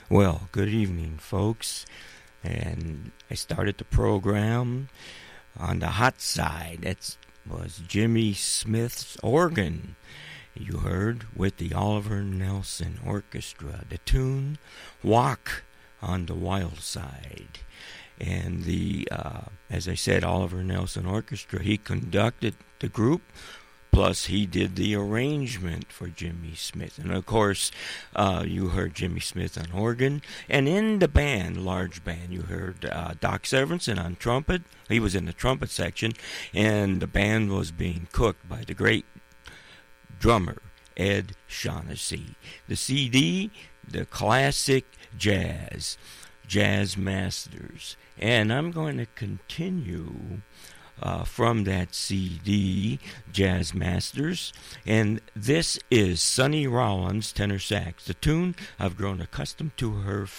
Well, good evening, folks. And I started the program on the hot side. That was Jimmy Smith's organ. You heard with the Oliver Nelson Orchestra. The tune, Walk on the Wild Side. And as I said, Oliver Nelson Orchestra, he conducted the group. Plus, he did the arrangement for Jimmy Smith. And, of course, you heard Jimmy Smith on organ. And in the band, large band, you heard Doc Severinsen on trumpet. He was in the trumpet section. And the band was being cooked by the great drummer, Ed Shaughnessy. The CD, the classic jazz masters. And I'm going to continue from that CD, Jazz Masters, and this is Sonny Rollins, tenor sax. The tune I've grown accustomed to her